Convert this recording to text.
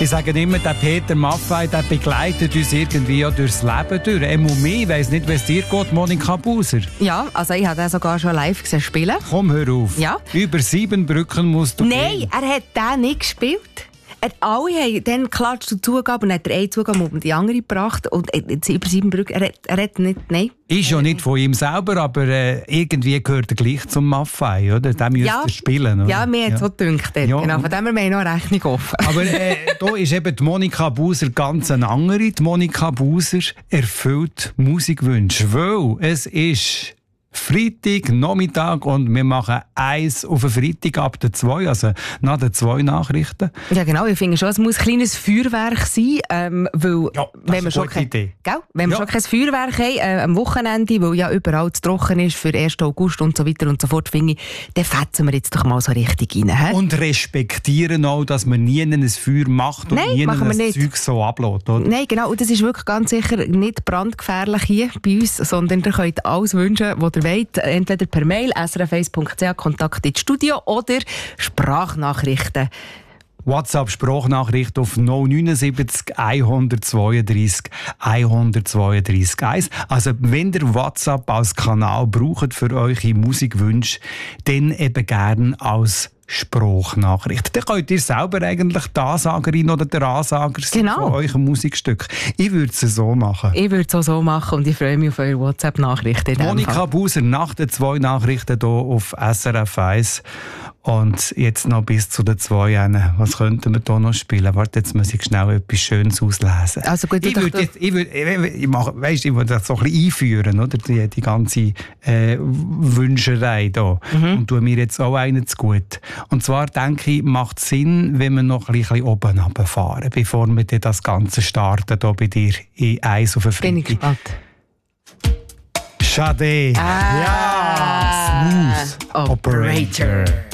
Ich sage immer, der Peter Maffay, der begleitet uns irgendwie auch durchs Leben durch. Ich weiss nicht, wie es dir geht, Monika Buser. Ja, also ich habe den sogar schon live gesehen spielen. Komm, hör auf. Ja. Über 7 Brücken musst du Nein, gehen. er hat den nicht gespielt. Alle haben dann klatscht und Zugabe und hat eine Zugabe um die andere gebracht. Und jetzt über 7 Brücken, er hat nicht, nein. Ist ja nicht von ihm selber, aber irgendwie gehört er gleich zum Maffay, oder? Der müsste er spielen, oder? Ja, mir hat es so gedacht. Ja. Genau, von dem haben wir noch Rechnung offen. Aber da ist eben die Monika Buser ganz eine andere. Die Monika Buser erfüllt Musikwünsche, weil es ist Freitag, Nachmittag und wir machen eins auf den Freitag ab der 2, also nach den 2 Nachrichten. Ja genau, ich finde schon, es muss ein kleines Feuerwerk sein, weil Ja, wenn wir schon kein Feuerwerk haben, am Wochenende, weil ja überall zu trocken ist für 1. August und so weiter und so fort, finde ich, dann fetzen wir jetzt doch mal so richtig rein. He? Und respektieren auch, dass man nie ein Feuer macht und nie ein Zeug so ablässt, oder? Nein, genau, und das ist wirklich ganz sicher nicht brandgefährlich hier bei uns, sondern ihr könnt alles wünschen, was ihr wollt, entweder per Mail, srf1.ch, Kontakt ins Studio oder Sprachnachrichten. WhatsApp-Sprachnachricht auf 079 132 132 1. Also wenn ihr WhatsApp als Kanal braucht für eure Musikwünsche, dann eben gerne als Sprachnachricht. Dann könnt ihr selber eigentlich die Ansagerin oder der Ansager sein von eurem Musikstück. Ich würde es so machen. Ich würde es auch so machen und ich freue mich auf eure WhatsApp-Nachrichten. Monika Buser nach den 2 Nachrichten hier auf SRF 1. Und jetzt noch bis zu den 2. Was könnten wir hier noch spielen? Warte, jetzt muss ich schnell etwas Schönes auslesen. Also gut, ich würde das so ein bisschen einführen, oder? Die ganze Wünscherei hier. Und tue mir jetzt auch einen zu gut. Und zwar denke ich, macht es Sinn, wenn wir noch ein bisschen oben runterfahren, bevor wir das Ganze starten hier bei dir in Eis auf den Freitag. Bin ich gespannt. Sade. Ja, Smooth Operator.